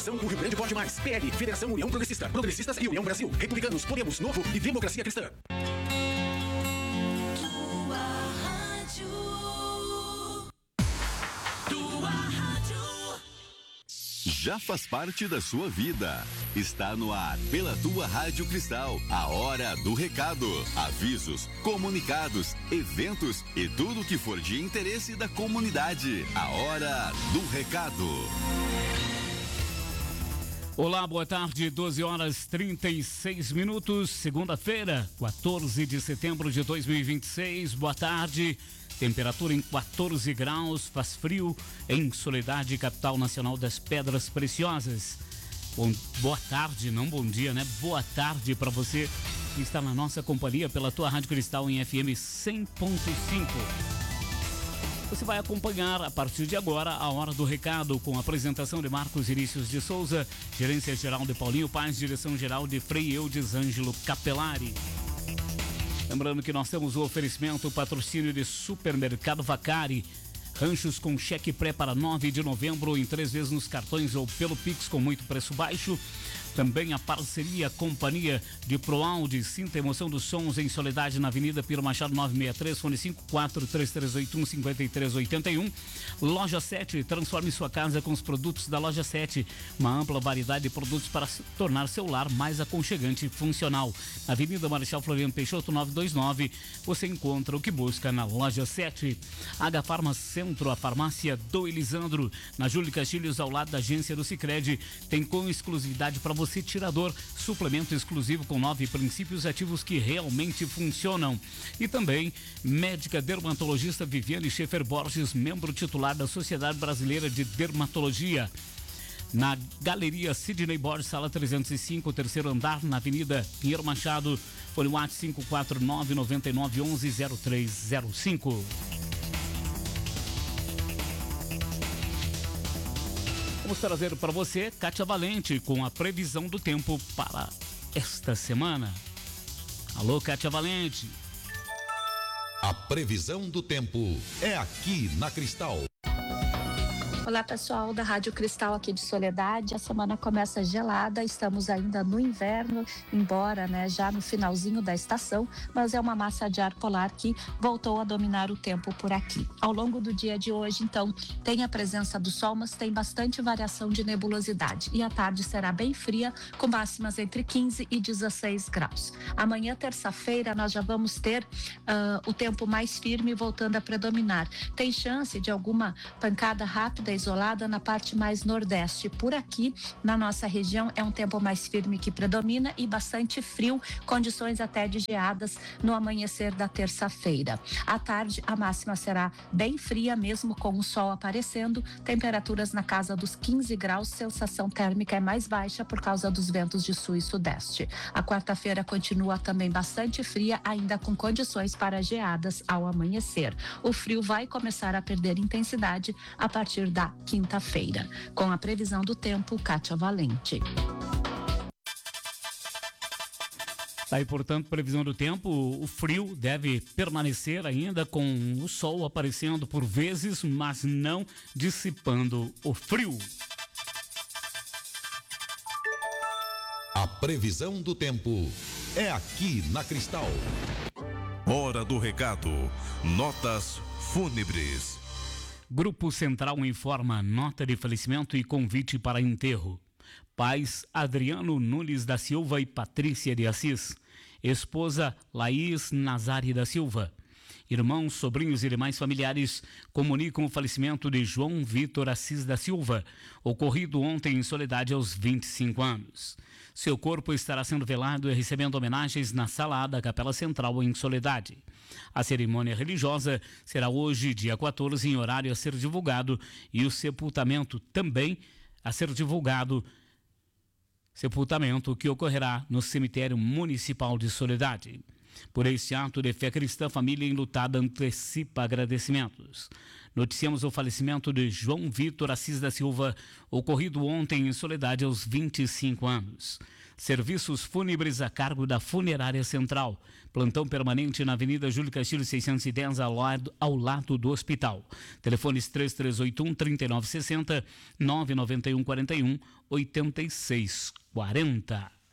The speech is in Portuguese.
Federação O Rio Grande pode mais. PL, Federação União Progressista. Progressistas e União Brasil. Republicanos, Podemos, Novo e Democracia Cristã. Já faz parte da sua vida. Está no ar, pela tua Rádio Cristal, a Hora do Recado. Avisos, comunicados, eventos e tudo que for de interesse da comunidade. A Hora do Recado. Olá, boa tarde, 12h36, segunda-feira, 14 de setembro de 2026. Boa tarde. Temperatura em 14 graus, faz frio em Soledade, capital nacional das pedras preciosas. Boa tarde, não bom dia, né? Boa tarde para você que está na nossa companhia pela tua Rádio Cristal em FM 100.5. Você vai acompanhar a partir de agora a Hora do Recado com a apresentação de Marcos Vinícius de Souza, gerência geral de Paulinho Paz, direção geral de Frei Eudes Ângelo Capelari. Lembrando que nós temos o oferecimento, o patrocínio de Supermercado Vacari. Ranchos com cheque pré para 9 de novembro em 3 vezes nos cartões ou pelo Pix com muito preço baixo. Também a parceria Companhia de Proaudi, sinta a emoção dos sons em Soledade na Avenida Piro Machado 963, fone 5433815381. Loja 7, transforme sua casa com os produtos da Loja 7. Uma ampla variedade de produtos para tornar seu lar mais aconchegante e funcional. Avenida Marechal Floriano Peixoto 929, você encontra o que busca na Loja 7. H-Farma Centro, a farmácia do Elisandro, na Júlio Castilhos, ao lado da agência do Sicredi, tem com exclusividade para você tirador, suplemento exclusivo com 9 princípios ativos que realmente funcionam. E também médica dermatologista Viviane Schaefer Borges, membro titular da Sociedade Brasileira de Dermatologia. Na Galeria Sidney Borges, sala 305, terceiro andar, na Avenida Pinheiro Machado, fone WhatsApp 549-9911-0305. Vamos trazer para você Kátia Valente com a previsão do tempo para esta semana. Alô, Kátia Valente. A previsão do tempo é aqui na Cristal. Olá, pessoal da Rádio Cristal aqui de Soledade. A semana começa gelada, estamos ainda no inverno, embora já no finalzinho da estação, mas é uma massa de ar polar que voltou a dominar o tempo por aqui. Ao longo do dia de hoje, então, tem a presença do sol, mas tem bastante variação de nebulosidade. E a tarde será bem fria, com máximas entre 15 e 16 graus. Amanhã, terça-feira, nós já vamos ter o tempo mais firme voltando a predominar. Tem chance de alguma pancada rápida isolada na parte mais nordeste. Por aqui, na nossa região, é um tempo mais firme que predomina e bastante frio, condições até de geadas no amanhecer da terça-feira. À tarde, a máxima será bem fria, mesmo com o sol aparecendo, temperaturas na casa dos 15 graus, sensação térmica é mais baixa por causa dos ventos de sul e sudeste. A quarta-feira continua também bastante fria, ainda com condições para geadas ao amanhecer. O frio vai começar a perder intensidade a partir da quinta-feira. Com a previsão do tempo, Kátia Valente. Tá aí, portanto, previsão do tempo, o frio deve permanecer ainda com o sol aparecendo por vezes, mas não dissipando o frio. A previsão do tempo é aqui na Cristal. Hora do Recado. Notas fúnebres. Grupo Central informa nota de falecimento e convite para enterro. Pais Adriano Nunes da Silva e Patrícia de Assis. Esposa Laís Nazari da Silva. Irmãos, sobrinhos e demais familiares comunicam o falecimento de João Vitor Assis da Silva, ocorrido ontem em Soledade aos 25 anos. Seu corpo estará sendo velado e recebendo homenagens na Sala A da Capela Central em Soledade. A cerimônia religiosa será hoje, dia 14, em horário a ser divulgado, e o sepultamento também a ser divulgado. Sepultamento que ocorrerá no Cemitério Municipal de Soledade. Por esse ato de fé cristã, a família enlutada antecipa agradecimentos. Noticiamos o falecimento de João Vitor Assis da Silva, ocorrido ontem em Soledade aos 25 anos. Serviços fúnebres a cargo da Funerária Central. Plantão permanente na Avenida Júlio Castilho 610, ao lado do hospital. Telefones 3381-3960, 991-41-8640.